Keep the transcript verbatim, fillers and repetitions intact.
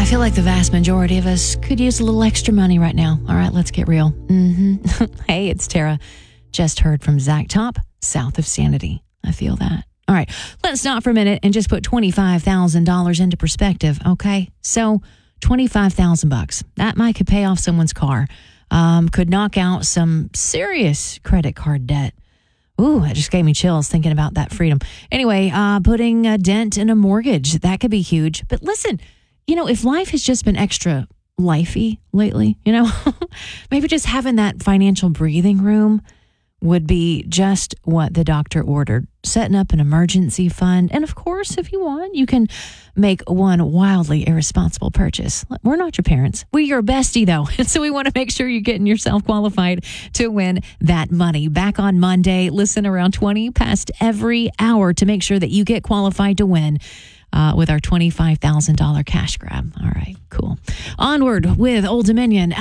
feel like the vast majority of us could use a little extra money right now. All right, let's get real. Mm-hmm. Hey, it's Tara. Just heard from Zach Top, south of Sanity. I feel that. All right, let's stop for a minute and just put twenty-five thousand dollars into perspective, okay? So twenty-five thousand bucks. That might could pay off someone's car. Um, could knock out some serious credit card debt. Ooh, that just gave me chills thinking about that freedom. Anyway, uh, putting a dent in a mortgage, that could be huge. But listen, you know, if life has just been extra lifey lately, you know, maybe just having that financial breathing room would be just what the doctor ordered. Setting up an emergency fund. And of course, if you want, you can make one wildly irresponsible purchase. We're not your parents. We're your bestie, though. And so we want to make sure you're getting yourself qualified to win that money. Back on Monday, listen around twenty past every hour to make sure that you get qualified to win uh, with our twenty-five thousand dollars cash grab. All right, cool. Onward with Old Dominion.